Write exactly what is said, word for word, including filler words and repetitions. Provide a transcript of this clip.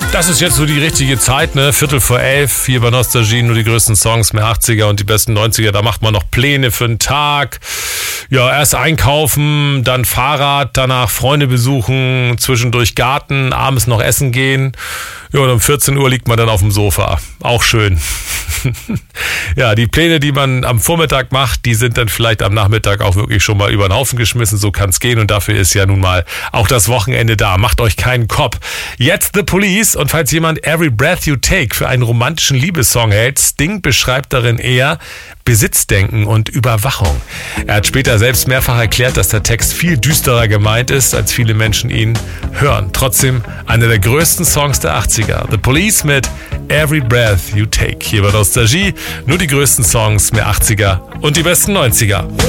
Das ist jetzt so die richtige Zeit, ne? Viertel vor elf, hier bei Nostalgie, nur die größten Songs, mehr achtziger und die besten neunziger. Da macht man noch Pläne für den Tag. Ja, erst einkaufen, dann Fahrrad, danach Freunde besuchen, zwischendurch Garten, abends noch essen gehen. Ja, und um vierzehn Uhr liegt man dann auf dem Sofa. Auch schön. Ja, die Pläne, die man am Vormittag macht, die sind dann vielleicht am Nachmittag auch wirklich schon mal über den Haufen geschmissen. So kann's gehen und dafür ist ja nun mal auch das Wochenende da. Macht euch keinen Kopf. Jetzt The Police und falls jemand Every Breath You Take für einen romantischen Liebessong hält, Sting beschreibt darin eher Besitzdenken und Überwachung. Er hat später selbst mehrfach erklärt, dass der Text viel düsterer gemeint ist, als viele Menschen ihn hören. Trotzdem einer der größten Songs der achtziger. The Police mit Every Breath You Take. Hier bei Nostalgie nur die größten Songs, mehr achtziger und die besten neunziger.